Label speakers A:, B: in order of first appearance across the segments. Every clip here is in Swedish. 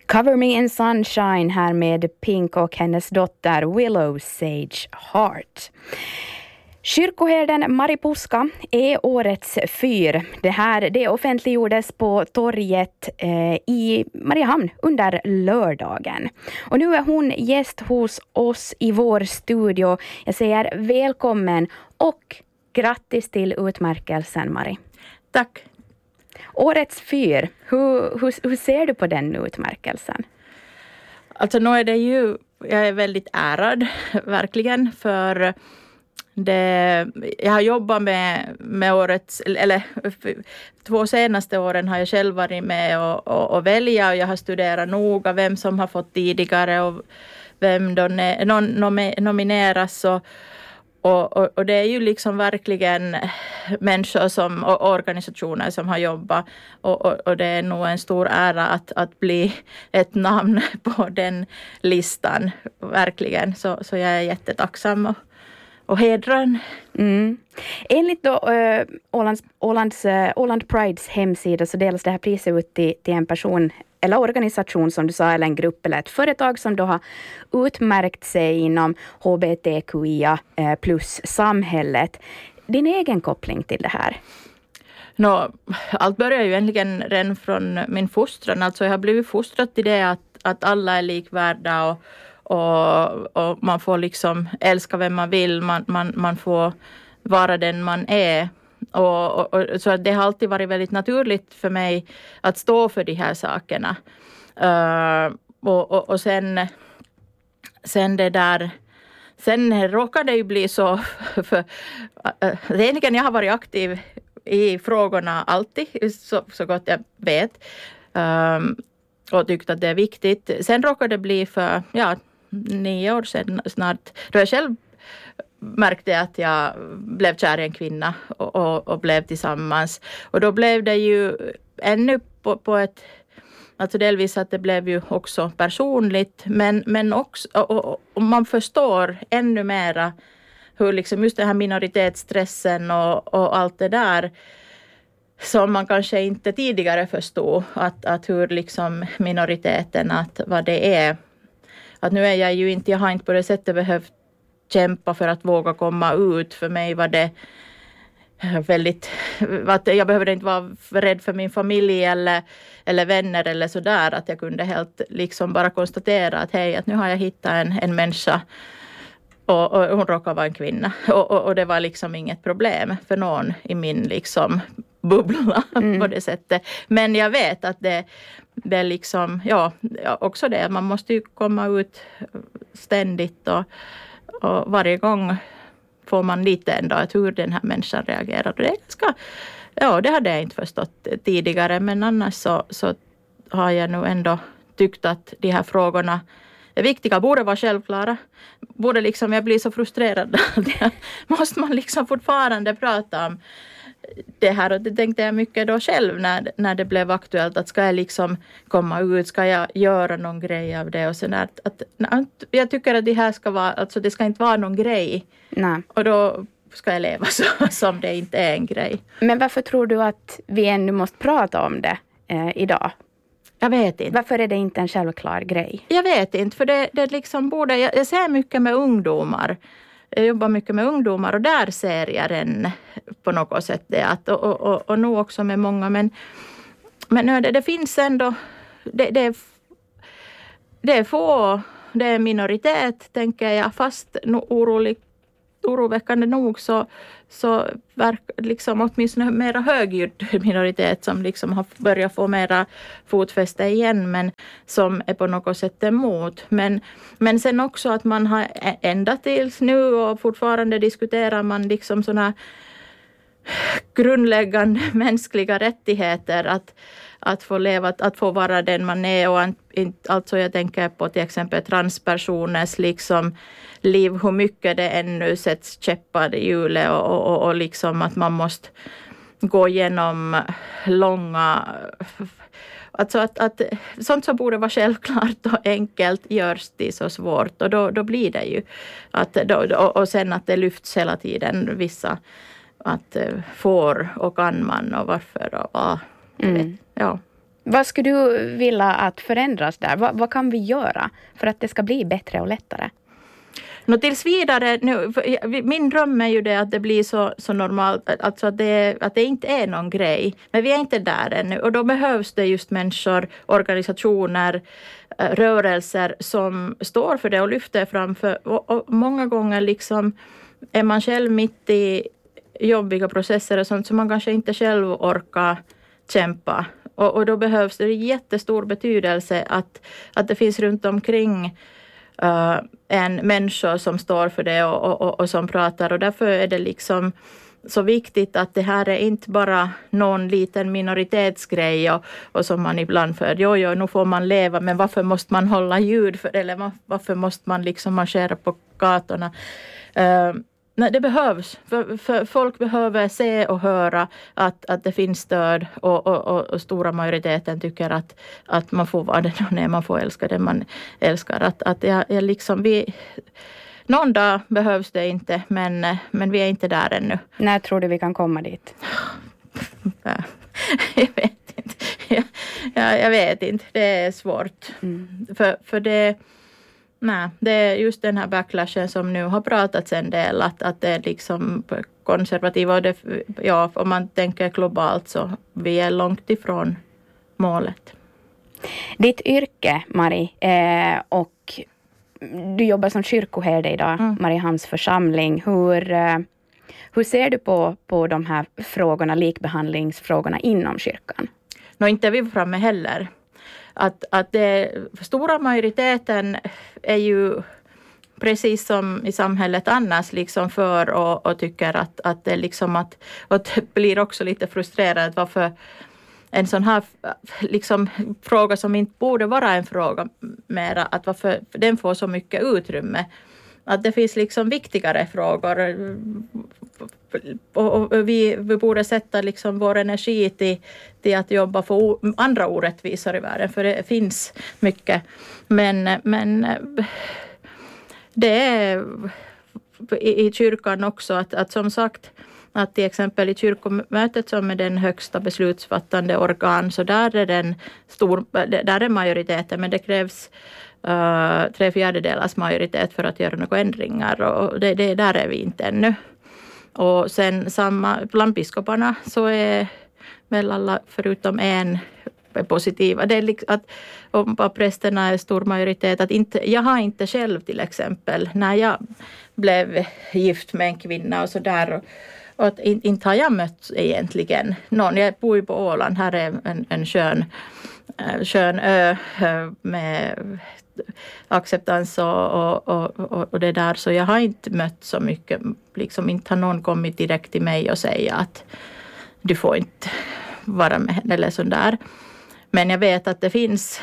A: Cover Me in Sunshine här med Pink och hennes dotter Willow Sage Hart. Kyrkoherden Mari Puska är årets fyr. Det offentliggjordes på torget i Mariehamn under lördagen. Och nu är hon gäst hos oss i vår studio. Jag säger välkommen och grattis till utmärkelsen, Mari.
B: Tack.
A: Årets fyr, hur ser du på den utmärkelsen?
B: Alltså nu är det ju, jag är väldigt ärad verkligen för jag har jobbat med årets, eller 2 senaste åren har jag själv varit med och välja, och jag har studerat noga vem som har fått tidigare och vem då nomineras och det är ju liksom verkligen människor och organisationer som har jobbat och det är nog en stor ära att bli ett namn på den listan, verkligen. Så jag är jättetacksam och hedrön.
A: Mm. Enligt då, Åland Prides hemsida så delas det här priset ut till en person eller organisation som du sa, eller en grupp eller ett företag som då har utmärkt sig inom HBTQIA plus samhället. Din egen koppling till det här?
B: Allt börjar ju egentligen redan från min fostran. Alltså jag har blivit fostrad till det att alla är likvärda och man får liksom älska vem man vill. Man får vara den man är. Och så det har alltid varit väldigt naturligt för mig att stå för de här sakerna. Och sen det där, sen råkade det ju bli så för egentligen jag har varit aktiv i frågorna alltid så gott jag vet och tyckt att det är viktigt. Sen råkade det bli för 9 år sedan snart, då jag själv märkte att jag blev kär i en kvinna och blev tillsammans. Och då blev det ju ännu på ett, alltså delvis att det blev ju också personligt, men också, och man förstår ännu mera hur liksom just den här minoritetsstressen och allt det där som man kanske inte tidigare förstod, att hur liksom minoriteten, att vad det är. Att nu är jag har inte på det sättet behövt kämpa för att våga komma ut. För mig var det väldigt, att jag behövde inte vara rädd för min familj eller vänner eller sådär, att jag kunde helt liksom bara konstatera att hej, att nu har jag hittat en människa och hon råkar vara en kvinna och det var liksom inget problem för någon i min liksom bubbla på det sättet. Men jag vet att det är liksom, också det, man måste ju komma ut ständigt och varje gång får man lite ändå att hur den här människan reagerar. Och det är ganska, det hade jag inte förstått tidigare, men annars så har jag nog ändå tyckt att de här frågorna är viktiga, borde vara självklara. Borde liksom, jag blir så frustrerad. Måste man liksom fortfarande prata om det här, och det tänkte jag mycket då själv när det blev aktuellt, att ska jag liksom komma ut, ska jag göra någon grej av det och sen att jag tycker att det här ska vara, alltså det ska inte vara någon grej.
A: Nej.
B: Och då ska jag leva så som det inte är en grej.
A: Men varför tror du att vi ännu måste prata om det idag?
B: Jag vet inte.
A: Varför är det inte en självklar grej?
B: Jag vet inte, för det liksom borde, jag ser mycket med ungdomar. Jag jobbar mycket med ungdomar och där ser jag den på något sätt det att, och nog också med många, men det finns ändå, det är få, det är minoritet tänker jag, fast oroväckande nog så verkar liksom åtminstone mera högljudd minoritet som liksom har börjat få mera fotfäste igen, men som är på något sätt emot. Men sen också att man har ända tills nu och fortfarande diskuterar man liksom såna grundläggande mänskliga rättigheter att få leva, att få vara den man är, och alltså jag tänker på till exempel transpersoners liksom liv, hur mycket det ännu sätts käppar i hjulet och liksom att man måste gå igenom långa, alltså att sånt som borde vara självklart och enkelt görs det så svårt, och då blir det ju och sen att det lyfts hela tiden vissa, att får och kan man och varför och vad.
A: Vad skulle du vilja att förändras där? Vad kan vi göra för att det ska bli bättre och lättare?
B: Tills vidare, min dröm är ju det att det blir så normalt, alltså att det inte är någon grej. Men vi är inte där ännu och då behövs det just människor, organisationer, rörelser som står för det och lyfter framför. Och många gånger liksom är man själv mitt i jobbiga processer och sånt som man kanske inte själv orkar kämpa. Och då behövs det jättestor betydelse att det finns runt omkring en människa som står för det och som pratar. Och därför är det liksom så viktigt att det här är inte bara någon liten minoritetsgrej och som man ibland för. Jo, nu får man leva, men varför måste man hålla ljud för det? Eller varför måste man liksom marschera på gatorna? Nej, det behövs. För folk behöver se och höra att det finns stöd och stora majoriteten tycker att man får vara det när man får älska det man älskar. Att jag liksom någon dag behövs det inte, men vi är inte där ännu.
A: När tror du vi kan komma dit?
B: Jag vet inte. Jag vet inte. Det är svårt. För det... Nej, det är just den här backlashen som nu har pratats en del, att det är liksom konservativa och om man tänker globalt så vi är långt ifrån målet.
A: Ditt yrke, Mari, och du jobbar som kyrkoherde idag, Mariehamns församling. Hur ser du på de här frågorna, likbehandlingsfrågorna inom kyrkan?
B: Inte är vi framme heller. Att det stora majoriteten är ju precis som i samhället annars liksom för och tycker att det liksom och det blir också lite frustrerad varför en sån här liksom fråga som inte borde vara en fråga mera, att varför den får så mycket utrymme. Att det finns liksom viktigare frågor och vi borde sätta liksom vår energi till att jobba för andra orättvisor i världen, för det finns mycket. Men det är i kyrkan också att som sagt att till exempel i kyrkomötet som är den högsta beslutsfattande organ, så där är majoriteten, men det krävs 3/4 majoritet för att göra några ändringar och det där är vi inte ännu. Och sen bland biskoparna så är väl alla förutom en positiva. Det är att om prästerna är stor majoritet, att jag har inte själv till exempel när jag blev gift med en kvinna och så där och att inte har jag mött egentligen någon. Jag bor ju på Åland, här är en skön ö med acceptans och det där, så jag har inte mött så mycket, liksom inte har någon kommit direkt till mig och säga att du får inte vara med henne eller sån där. Men jag vet att det finns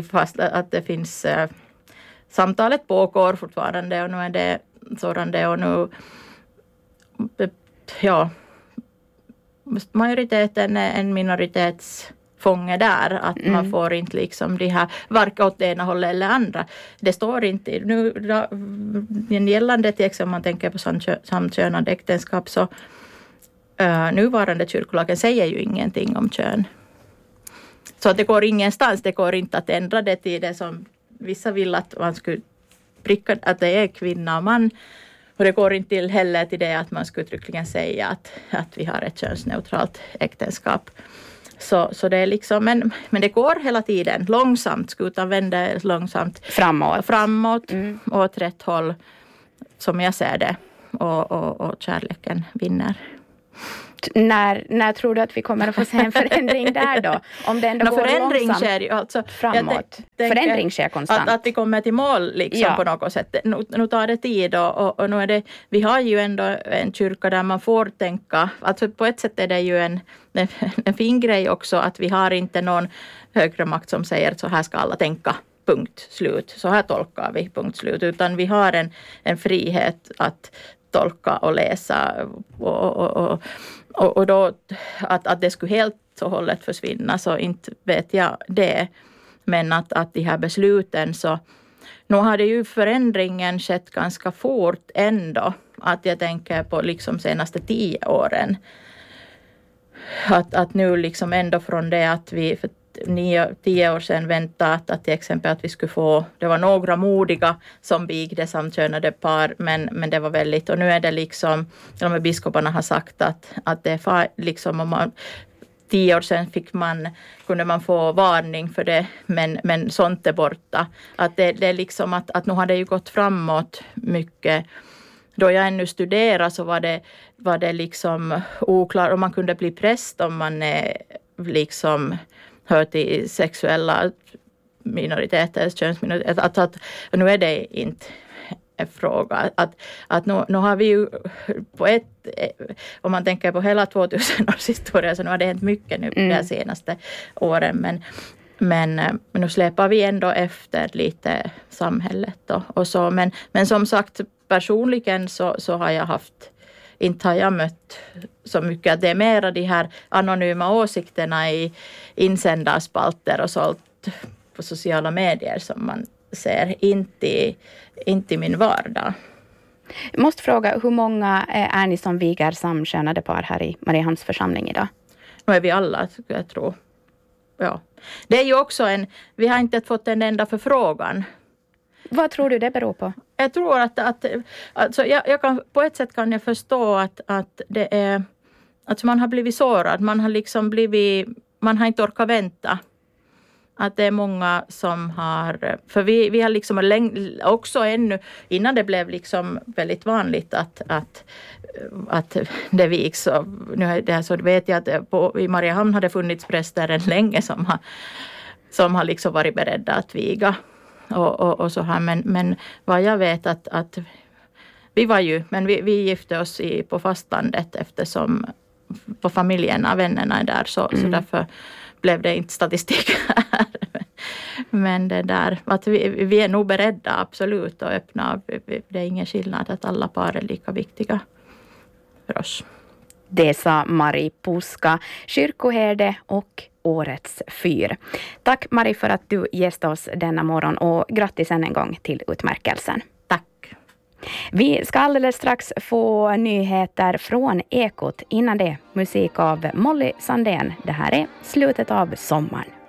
B: samtalet pågår fortfarande och nu är det sådant och nu majoriteten är en minoritetsfånge där, att man får inte liksom det här varken åt det ena hållet eller andra. Det står inte nu gällande till exempel om man tänker på samkönade äktenskap, så nuvarande kyrkolagen säger ju ingenting om kön. Så det går ingenstans, det går inte att ändra det till det som vissa vill att man skulle pricka, att det är kvinna och man. Och det går inte heller till det att man skulle uttryckligen säga att vi har ett könsneutralt äktenskap. Så det är liksom, men det går hela tiden långsamt, skutan vänder långsamt framåt åt rätt håll som jag ser det, och kärleken vinner.
A: När tror du att vi kommer att få se en förändring där då? Om det ändå går långsamt
B: sker ju alltså,
A: framåt. Förändring sker konstant.
B: Att vi kommer till mål liksom på något sätt. Nu tar det tid och nu är det, vi har ju ändå en kyrka där man får tänka. Alltså på ett sätt är det ju en fin grej också att vi har inte någon högre makt som säger att så här ska alla tänka. Punkt, slut. Så här tolkar vi, punkt, slut. Utan vi har en frihet att tolka och läsa och då att det skulle helt och hållet försvinna, så inte vet jag det. Men att de här besluten, så nu har det ju förändringen skett ganska fort ändå. Att jag tänker på liksom senaste 10 åren. Att nu liksom ändå från det att vi för 10 år sedan väntat att till exempel att vi skulle få, det var några modiga som vigde samkönade par, men det var väldigt, och nu är det liksom, de här biskoparna har sagt att det är liksom, om man 10 år sedan kunde man få varning för det, men sånt är borta. Att det är liksom att nu har det ju gått framåt mycket. Då jag ännu studerade så var det liksom oklart om man kunde bli präst om man liksom hör till sexuella minoriteter, könsminoriteter. Att nu är det inte en fråga. Att nu har vi ju på om man tänker på hela 2000 års historia, så nu har det hänt mycket nu de senaste åren. Men nu släpar vi ändå efter lite samhället och så. Men som sagt, personligen så har jag inte har jag mött så mycket. Att det är mera de här anonyma åsikterna i insändarspalter och sånt på sociala medier som man ser, inte i min vardag.
A: Jag måste fråga, hur många är ni som viger samkönade par här i Mariehamns församling idag?
B: Nu är vi alla, jag tror. Ja. Det är ju också vi har inte fått en enda förfrågan.
A: Vad tror du det beror på?
B: Jag tror alltså jag kan, på ett sätt kan jag förstå att det är att man har blivit sårad. Man har inte orkat vänta. Att det är många som har, för vi har liksom också ännu, innan det blev liksom väldigt vanligt att det viks. Så vet jag att i Mariehamn har det funnits präster än länge som har liksom varit beredda att viga. Och så här, men vad jag vet att vi gifte oss på fastlandet eftersom på familjerna, vännerna är där så därför blev det inte statistik här. Men det där, att vi är nog beredda absolut att öppna. Det är ingen skillnad att alla par är lika viktiga för oss.
A: Det sa Mari Puska, kyrkoherde och årets fyr. Tack Mari för att du gästade oss denna morgon och grattis än en gång till utmärkelsen.
B: Tack.
A: Vi ska alldeles strax få nyheter från Ekot. Innan det musik av Molly Sandén. Det här är slutet av sommaren.